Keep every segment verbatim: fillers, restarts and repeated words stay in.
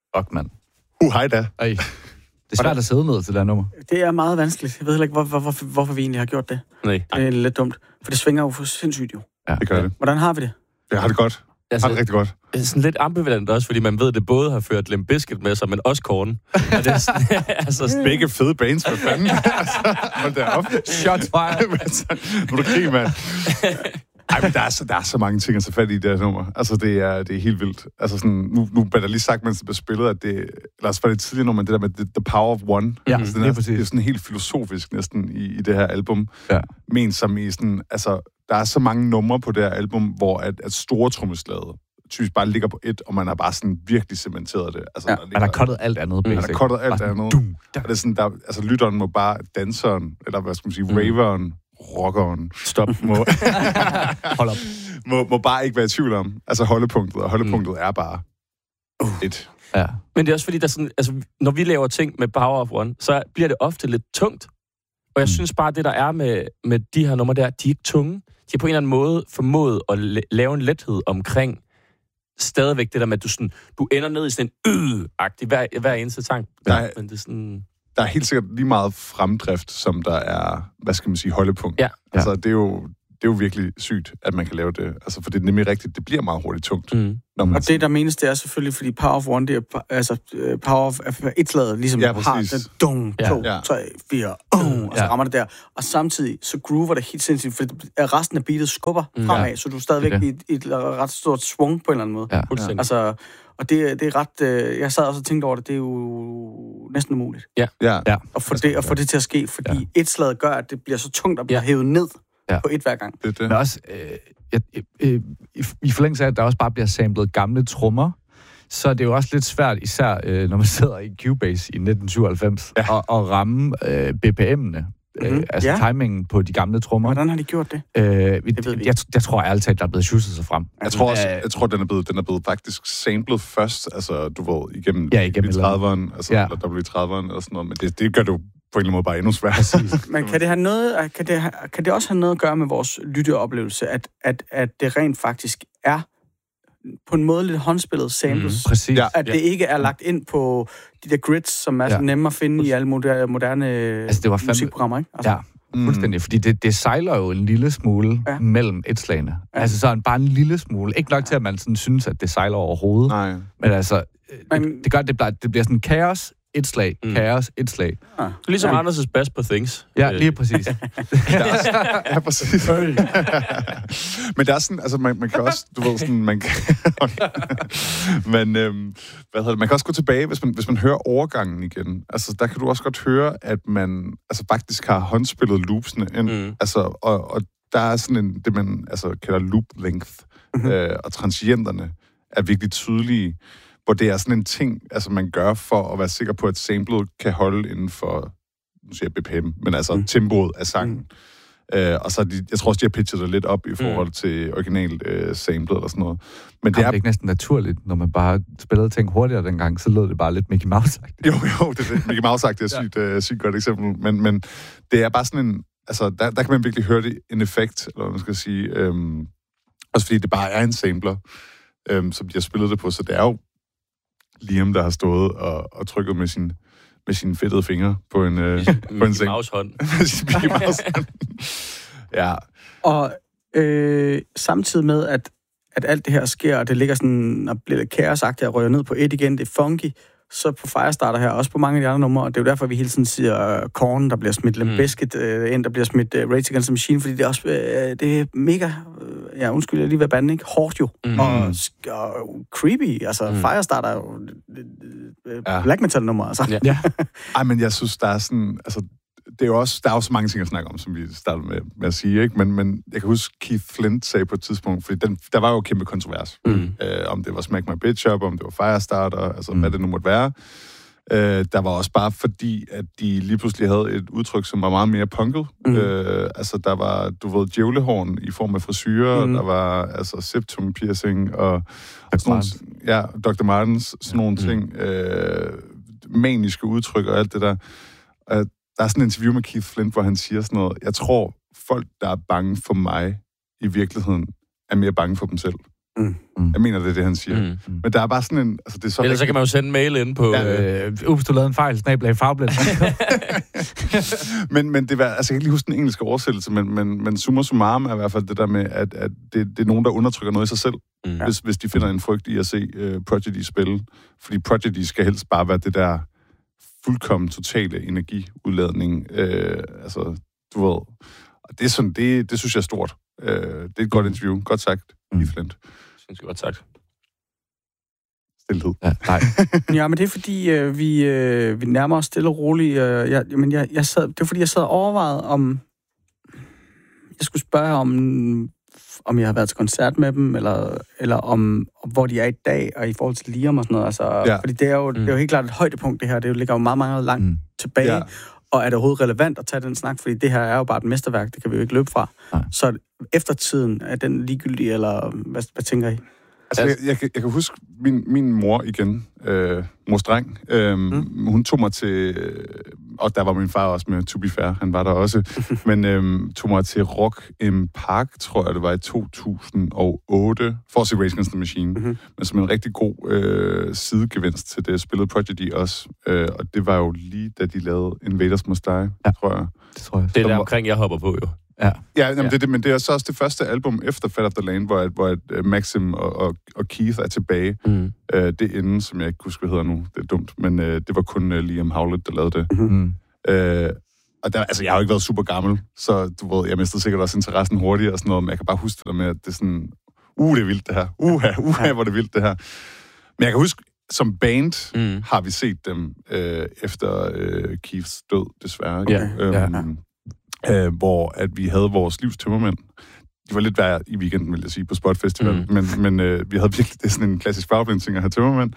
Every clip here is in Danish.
Fuck, mand. Uh, hej da. Ej. Det er svært at sidde ned til det her nummer. Det er meget vanskeligt. Jeg ved heller ikke, hvor, hvor, hvorfor, hvorfor vi egentlig har gjort det. Nej. Det er lidt dumt. For det svinger jo for sindssygt jo. Ja. Det gør det. Hvordan har vi det? Jeg har det godt. Jeg Altså, har det rigtig godt. det er sådan lidt ambivalent også, fordi man ved, at det både har ført Limp Bizkit med sig, men også Korn. Og det er sådan, altså, Begge fede bands, hvad fanden? altså, hold da op. Shots fired. Nu er du krig, mand. Ej, men der er, så, der er så mange ting at tage fat i det her nummer. Altså, det er, det er helt vildt. Altså, sådan, nu, nu blev der lige sagt, mens det blev spillet, at det... Eller også var det tidligere nummer, det der med the, the Power of One. Ja, altså, den det er er, præcis. det er sådan helt filosofisk næsten i, i det her album. Ja. Men som i sådan... Altså, der er så mange numre på det her album, hvor at, at store trommeslaget typisk bare ligger på et, og man har bare sådan virkelig cementeret det. Altså, Ja. der ligger, Man har cuttet alt andet, man basic. har cuttet alt Bare andet. dum, Og det er sådan, der, altså, lytteren må bare, danseren, eller hvad skal man sige, mm. raveren, rockeren, stop. må, Hold op. må, må bare ikke være i tvivl om. Altså holdepunktet, og holdepunktet mm. er bare et. Ja. Men det er også fordi, der er sådan, altså, når vi laver ting med Power of One, så bliver det ofte lidt tungt. Og jeg mm. synes bare, det der er med, med de her numre der, de er ikke tunge. De har på en eller anden måde formået at la- lave en lethed omkring stadigvæk det der med, at du, sådan, du ender ned i sådan en øh-agtig hver, hver eneste sang. Der er- Men det er sådan... Der er helt sikkert lige meget fremdrift, som der er, hvad skal man sige, holdepunkt. Ja. Altså, det er jo... Det er jo virkelig sygt, at man kan lave det. Altså, for det er nemlig rigtigt, det bliver meget hurtigt tungt. Mm. Når man Og det, der menes, det er selvfølgelig, fordi Power of One, det er pa- altså uh, Power of et-slaget, ligesom Ja, har præcis. den dum, Ja. to, Ja. tre, fire, uh, og så Ja. rammer det der. Og samtidig, så groover det helt sindssygt, for resten af beatet skubber Mm. fremad, så du er stadigvæk Det er i et, i et ret stort swung på en eller anden måde. Ja. Fuldstændig. Altså, og det, det er ret... Øh, jeg sad også og tænkte over det, det er jo næsten umuligt Ja. Ja. at få det, at få det til at ske, fordi Ja. et slag gør, at det bliver så tungt at blive Ja. hævet ned Ja. på et hver gang. Det er det. Men også, øh, jeg, øh, i, i forlængelse af, at der også bare bliver samlet gamle trommer, så er det jo også lidt svært, især øh, når man sidder i Cubase i nitten syvoghalvfems, Ja. at, at ramme øh, B P M'ene. Øh, Mhm. altså Ja. timingen på de gamle trommer. Hvordan har de gjort det? Øh, Det ved vi. jeg, jeg tror ærligt talt, der er blevet sjusset sig frem. Jeg tror også, Øh, jeg tror, den er blevet, den er blevet faktisk samlet først, altså, du ved, igennem, Ja, igennem i trediverne, altså, Ja. eller W trediverne, eller sådan noget, men det, det gør det jo på en eller anden måde bare endnu sværere. Men kan det, have noget, kan, det, have- kan det også have noget at gøre med vores lytteoplevelse, at, at, at det rent faktisk er på en måde lidt håndspillet samples? Præcis. Ja. At det ikke er lagt ind på de der grids, som er så Ja. nemme at finde i alle moderne, moderne Altså, det var fandme- musikprogrammer, ikke? Altså, Ja, fuldstændig. Fordi det, det sejler jo en lille smule Ja. ja. mellem et slagene. Ja. Altså sådan bare en lille smule. Ikke nok til, at man sådan synes, at det sejler overhovedet. Nej. Men altså, Men- det, det gør, at det bliver, det bliver sådan kaos, et slag, Mm. mm. kaos, et slag. ah. Ligesom Ja. Anders' Bass på Things. Ja, Øh, lige præcis. Ja, præcis. Men der er sådan, altså man, man kan også, du ved sådan, man kan, men øhm, hvad hedder det, man kan også gå tilbage, hvis man, hvis man hører overgangen igen. Altså der kan du også godt høre, at man altså faktisk har håndspillet loopsene ind. Mm. Altså, og, og der er sådan en, det man altså kalder loop length, mm-hmm. øh, og transienterne er virkelig tydelige, hvor det er sådan en ting, altså man gør for at være sikker på, at samplet kan holde inden for, nu siger jeg B P M, men altså mm. tempoet af sangen. Mm. Øh, og så er de, jeg tror også, de har pitchet det lidt op i forhold mm. til original øh, samplet eller sådan noget. Men det Det er... er ikke næsten naturligt, når man bare spillede ting hurtigere dengang, så lød det bare lidt Mickey Mouse-agtigt. Jo, jo, det er det. Mickey Mouse sagt, det er sygt, ja. øh, sygt godt eksempel. Men, men det er bare sådan en... Altså, der, der kan man virkelig høre det, en effekt, eller hvad man skal sige. Øhm, også fordi det bare er en sampler, øhm, som de har spillet det på. Så det er jo Liam, der har stået og, og trykket med sin med sine fedtede fingre på en, øh, på en Mickey seng. Mouse hånd. Med sin Mickey Mouse hånd. Ja. Og øh, samtidig med, at, at alt det her sker, og det ligger sådan og bliver lidt kaosagtigt og rører ned på et igen, det er funky, så på Firestarter her, også på mange af de andre numre, og det er jo derfor, vi hele tiden siger uh, Korn, der bliver smidt Limp Bizkit uh, ind, der bliver smidt uh, Rage Against the Machine, fordi det er også uh, det er mega, uh, ja, undskyld, jeg lige ved banden, ikke? Hårdt jo, mm. og, og creepy, altså mm. Firestarter er jo uh, uh, Ja. black metal-nummer, altså. Ja. Ja. Ej, men jeg synes, der er sådan... Altså, det er jo også, der er jo så mange ting at snakke om, som vi startede med, med at sige, ikke? Men, men jeg kan huske, Keith Flint sagde på et tidspunkt, fordi den, der var jo kæmpe kontrovers, mm. øh, om det var Smack My Bitch Up, om det var Firestarter, altså mm. hvad det nu måtte være. Øh, der var også bare fordi, at de lige pludselig havde et udtryk, som var meget mere punket. Mm. Øh, altså, der var, du ved, djævlehorn i form af frisyrer, mm. der var altså septum piercing, og sådan nogle, ja, doktor Martens, sådan nogle mm. ting, øh, maniske udtryk og alt det der. Øh, Der er sådan en interview med Keith Flint, hvor han siger sådan noget, jeg tror, folk, der er bange for mig, i virkeligheden er mere bange for dem selv. Mm. Mm. Jeg mener, det er det, han siger. Mm. Mm. Men der er bare sådan en... Altså, det er så Ellers så kan man jo sende en mail ind på... Ja, øh, ups, du lavede en fejl, snablag fagblind. men, men det var, altså, jeg kan ikke lige huske den engelske oversættelse, men, men, men summa summarum er i hvert fald det der med, at, at det, det er nogen, der undertrykker noget i sig selv, mm. hvis, hvis de finder en frygt i at se uh, Prodigy spille. Fordi Prodigy skal helst bare være det der fuldkommen totale energiudladning. Uh, altså, du ved... Og det er sådan, det, det synes jeg er stort. Uh, det er et godt interview. Godt sagt, mm. i Flint. Synes jeg godt sagt. Stilhed. Ja, nej. Ja, men det er fordi, øh, vi, øh, vi nærmer os stille og roligt. Øh, jeg, men jeg, jeg sad, det var fordi, jeg sad og overvejede, om jeg skulle spørge, om, om jeg har været til koncert med dem, eller, eller om, hvor de er i dag, og i forhold til Liam og sådan noget. Altså, ja. Fordi det er, jo, mm. det er jo helt klart et højdepunkt, det her. Det ligger jo meget, meget langt mm. tilbage. Ja. Og er det overhovedet relevant at tage den snak? Fordi det her er jo bare et mesterværk, det kan vi jo ikke løbe fra. Nej. Så eftertiden, er den ligegyldig, eller hvad, hvad tænker I? Altså, jeg, jeg, jeg kan huske min, min mor igen, øh, mors dreng, øh, mm. hun tog mig til, og der var min far også med, to be fair, han var der også, men øh, tog mig til Rock im Park, tror jeg det var i to tusind og otte, for at se Rage Against the Machine, mm-hmm. men som en rigtig god øh, sidegevinst til det, spillede Prodigy også, øh, og det var jo lige da de lavede Invaders Must Die, ja. tror jeg. Det tror jeg. Det er der omkring, jeg hopper på jo. Ja, ja, jamen, ja. Det, det, men det er så også det første album efter Fat of the Land, hvor, hvor uh, Maxim og, og, og Keith er tilbage. Mm. Uh, det er inden, som jeg ikke husker, hvad hedder nu. Det er dumt, men uh, det var kun uh, Liam Howlett, der lavede det. Mm. Uh, og der, altså, jeg har jo ikke været super gammel, så du ved, jeg mistede sikkert også interessen hurtigt og sådan noget, men jeg kan bare huske det der med, at det er sådan, uh, det er vildt det her. Uha, uha, ja. hvor det er vildt det her. Men jeg kan huske, som band mm. har vi set dem uh, efter uh, Keiths død, desværre. Ja, um, ja. Øh, hvor at vi havde vores livs tømmermænd. De var lidt værd i weekenden, vil jeg sige, på Spot Festival, mm. men, men øh, vi havde virkelig, det er sådan en klassisk farveblindting at have tømmermænd,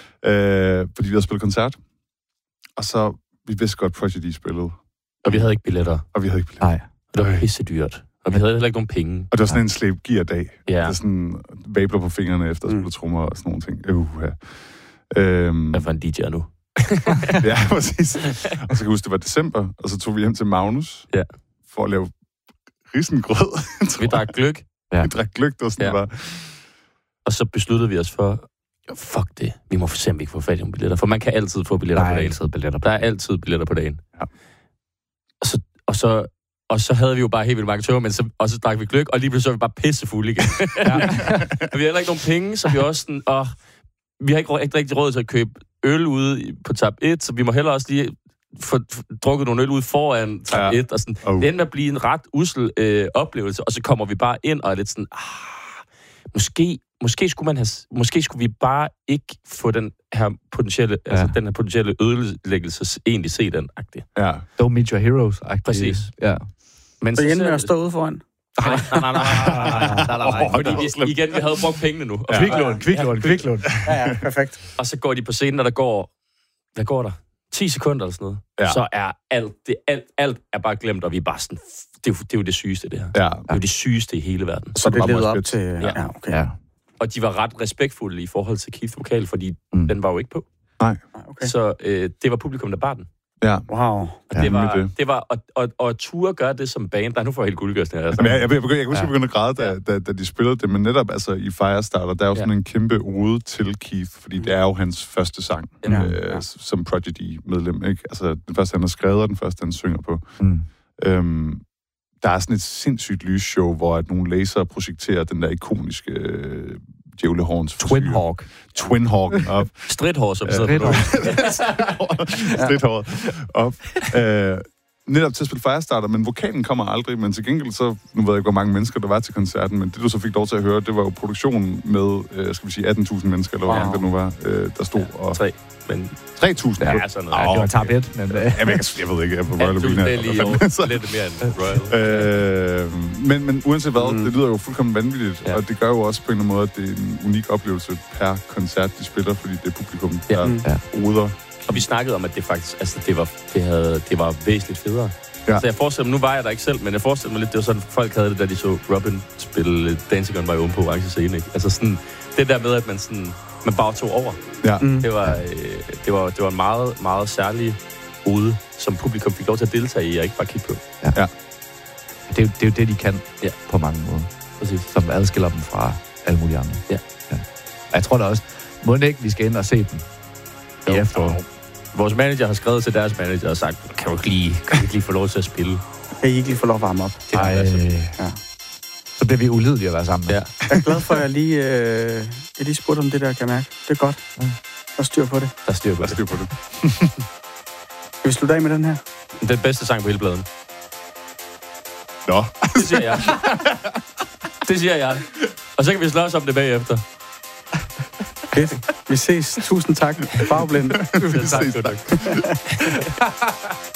øh, fordi vi havde spillet koncert, og så, vi vidste godt, Prodigy spillede. Og vi havde ikke billetter. Og vi havde ikke billetter. Nej. Og det var pisse dyrt. Og vi havde heller ikke nogen penge. Og det var sådan en slæb gear-dag. Ja. Det er sådan vabler på fingrene efter at spille mm. trommer og sådan nogle ting. Uh, ja. øhm, Hvad for en D J'er nu? Ja, præcis. Og så kan jeg huske, det var december, og så tog vi hjem til Magnus ja. for at lave risengrød. Vi drak gløgg. Ja. Vi drak gløgg, det var sådan, ja. det var. Og så besluttede vi os for, fuck det, vi må for eksempel ikke få fat i nogle billetter, for man kan altid få billetter på dagen. Altid billetter på Der er altid billetter på dagen. Ja. Og, så, og, så, og så havde vi jo bare helt vildt mange tømmer, men så, og så drak vi gløgg, og lige pludselig så var vi bare pissefulde igen. Ja. Og vi havde heller ikke nogen penge, så vi også sådan, åh, vi har ikke, ikke rigtig råd til at købe øl ude på tab et, så vi må heller også lige få drukket nogle øl ud foran tab ja. et, og sådan. Oh. Det endte med at blive en ret usel øh, oplevelse, og så kommer vi bare ind og er lidt sådan, ah, måske, måske, skulle man have, måske skulle vi bare ikke få den her potentielle, ja. altså den her potentielle ødelæggelse egentlig se den-agtigt. Ja. Don't meet your heroes-agtigt. Præcis. Ja. Men så endte med at stå ude foran. Nej, nej, nej, nej, nej, nej, fordi vi, igen, vi havde brugt pengene nu. Ja. Kviklån, kviklån, kviklån. Ja, ja, perfekt. Og så går de på scenen, og der går, hvad går der? ti sekunder eller sådan noget. Ja. Så er alt, det, alt, alt er bare glemt, og vi er bare sådan, det er, det er jo det sygeste, det her. Ja. Det er jo det sygeste i hele verden. Så, så det leder op til, ja, ja okay. Ja. Og de var ret respektfulde i forhold til Keith vokal, fordi mm. den var jo ikke på. Nej. Okay. Så øh, det var publikum, der bar den. Ja. Wow. Og det var, det. det var, og, og, og Ture gør det som band, der nu får helt guldgørsning. Altså. Jeg, jeg, jeg, jeg, jeg kan huske, at jeg begyndte at græde, da, da, da de spillede det, men netop altså, i Firestarter, der er jo sådan ja. en kæmpe ode til Keith, fordi det er jo hans første sang, ja. øh, ja. som Prodigy-medlem, ikke? Altså, den første, han har skrevet, og den første, han synger på. Mm. Øhm, der er sådan et sindssygt lysshow, hvor at nogle lasere projekterer den der ikoniske øh, djævlehorns Twin Hawk. Twin Hawk op. Stridthår, som sidder på. Stridthår op. Øh, netop til at spille Firestarter, men vokalen kommer aldrig, men til gengæld så, nu ved jeg ikke, hvor mange mennesker der var til koncerten, men det du så fik lov til at høre, det var jo produktionen med, øh, skal vi sige, atten tusind mennesker, eller hvad wow. det nu var, øh, der stod ja, og... Tre, men... tre tusind? Ja, sådan noget. Oh, det var tab et, men... Øh. Jamen, jeg, jeg ved ikke, jeg er på Royal Arena. Det er lige over, lidt mere end Royal. øh, men, men uanset hvad, mm. det lyder jo fuldkommen vanvittigt, ja. og det gør jo også på en eller anden måde, at det er en unik oplevelse per koncert, de spiller, fordi det er publikum, ja. der ja. roder. Og vi snakkede om, at det faktisk, altså det var, det havde, det var væsentligt federe. Ja. Så jeg forestiller mig, nu var jeg der ikke selv, men jeg forestiller mig lidt, det var sådan, folk havde det, da de så Robin spille Dancing on My Own på orange scene, ikke? Altså sådan, det der med, at man sådan, man bare tog over. Ja. Mm. Det var, øh, det var, det var en meget, meget særlig ode, som publikum fik lov til at deltage i, og ikke bare kigge på. Ja. ja. Det, er jo, det er jo det, de kan ja. på mange måder. Præcis. Som adskiller dem fra alle mulige andre. Ja. ja. Og jeg tror da også, må ikke, vi skal ind og se dem i efteråret. Vores manager har skrevet til deres manager og sagt, kan du ikke lige, kan du ikke lige få lov til at spille? Kan I ikke lige få lov at varme op? Ej, ja. Så bliver vi ulidelige at være sammen med. Ja. Jeg er glad for, at jeg lige, øh, jeg lige spurgte om det der, kan jeg mærke. Det er godt. Der er styr på det. Der er styr på Der det. styr på det. Skal vi slutte af med den her? Den bedste sang på hele pladen. Nå. Det siger jeg. Det siger jeg. Og så kan vi slås om det bagefter. Fedt. Vi ses. Tusind tak. Bagblind. Vi ses, tak.